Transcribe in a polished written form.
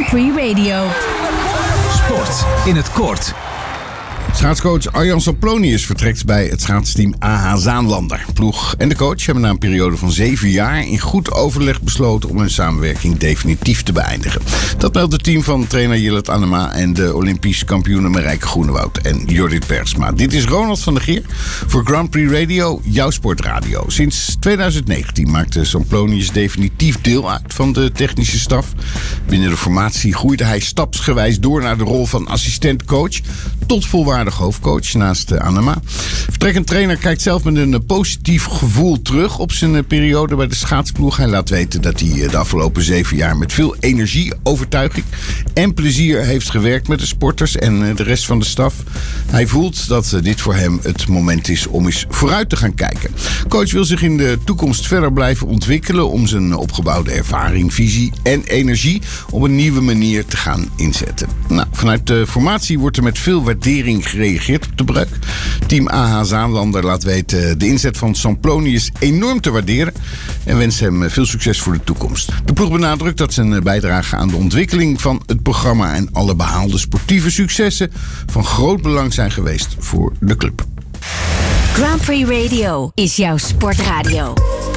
Prix Radio. Sport in het kort. Schaatscoach Arjan Samplonius vertrekt bij het schaatsteam AH Zaanlander. Ploeg en de coach hebben na een periode van 7 jaar in goed overleg besloten om hun samenwerking definitief te beëindigen. Dat meldt het team van trainer Jillet Annema en de Olympisch kampioenen Marijke Groenewoud en Jorrit Bergsma. Dit is Ronald van der Geer voor Grand Prix Radio, jouw sportradio. Sinds 2019 maakte Samplonius definitief deel uit van de technische staf. Binnen de formatie groeide hij stapsgewijs door naar de rol van assistent-coach tot volwaardig hoofdcoach naast Annema. Vertrekkend trainer kijkt zelf met een positief gevoel terug op zijn periode bij de schaatsploeg. Hij laat weten dat hij de afgelopen 7 jaar met veel energie, overtuiging en plezier heeft gewerkt met de sporters en de rest van de staf. Hij voelt dat dit voor hem het moment is om eens vooruit te gaan kijken. Coach wil zich in de toekomst verder blijven ontwikkelen om zijn opgebouwde ervaring, visie en energie op een nieuwe manier te gaan inzetten. Vanuit de formatie wordt er met veel waardering gereageerd op de breuk. Team AH Zaanlander laat weten de inzet van Samplonius enorm te waarderen en wenst hem veel succes voor de toekomst. De ploeg benadrukt dat zijn bijdrage aan de ontwikkeling van het programma en alle behaalde sportieve successen van groot belang zijn geweest voor de club. Grand Prix Radio is jouw sportradio.